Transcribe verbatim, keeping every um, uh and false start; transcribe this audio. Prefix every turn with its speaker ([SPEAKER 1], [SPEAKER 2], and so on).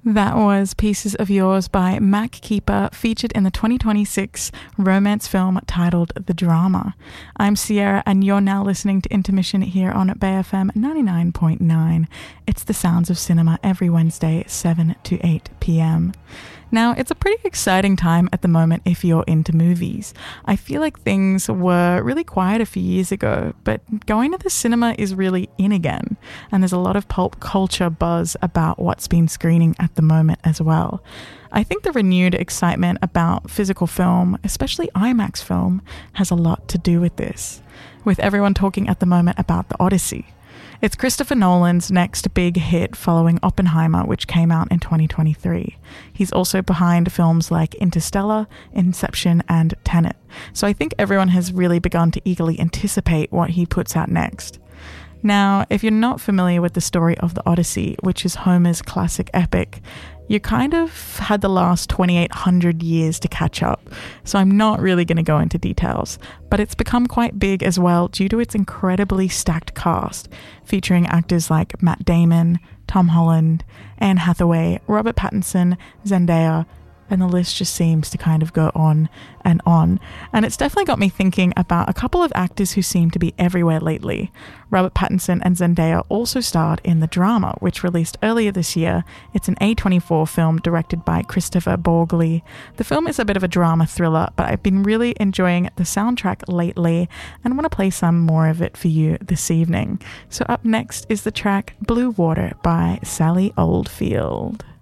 [SPEAKER 1] That was Pieces of Yours by Mac Keeper, featured in the twenty twenty-six romance film titled The Drama. I'm Sierra, and you're now listening to Intermission here on Bay F M ninety-nine point nine. It's the sounds of cinema every Wednesday, seven to eight p.m. Now, it's a pretty exciting time at the moment if you're into movies. I feel like things were really quiet a few years ago, but going to the cinema is really in again, and there's a lot of pulp culture buzz about what's been screening at the moment as well. I think the renewed excitement about physical film, especially IMAX film, has a lot to do with this, with everyone talking at the moment about The Odyssey. It's Christopher Nolan's next big hit following Oppenheimer, which came out in twenty twenty-three. He's also behind films like Interstellar, Inception, and Tenet. So I think everyone has really begun to eagerly anticipate what he puts out next. Now, if you're not familiar with the story of The Odyssey, which is Homer's classic epic, you kind of had the last twenty-eight hundred years to catch up, so I'm not really going to go into details, but it's become quite big as well due to its incredibly stacked cast, featuring actors like Matt Damon, Tom Holland, Anne Hathaway, Robert Pattinson, Zendaya, and the list just seems to kind of go on and on. And it's definitely got me thinking about a couple of actors who seem to be everywhere lately. Robert Pattinson and Zendaya also starred in The Drama, which released earlier this year. It's an A twenty-four film directed by Christopher Borgli. The film is a bit of a drama thriller, but I've been really enjoying the soundtrack lately and want to play some more of it for you this evening. So up next is the track Blue Water by Sally Oldfield.